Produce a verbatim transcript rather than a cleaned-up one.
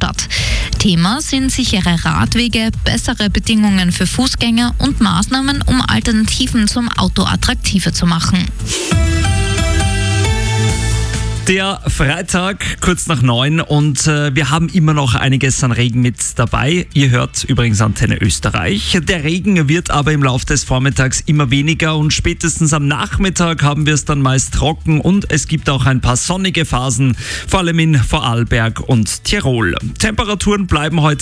Stadt. Thema sind sichere Radwege, bessere Bedingungen für Fußgänger und Maßnahmen, um Alternativen zum Auto attraktiver zu machen. Der Freitag, kurz nach neun, und äh, wir haben immer noch einiges an Regen mit dabei. Ihr hört übrigens Antenne Österreich. Der Regen wird aber im Laufe des Vormittags immer weniger und spätestens am Nachmittag haben wir es dann meist trocken und es gibt auch ein paar sonnige Phasen, vor allem in Vorarlberg und Tirol. Temperaturen bleiben heute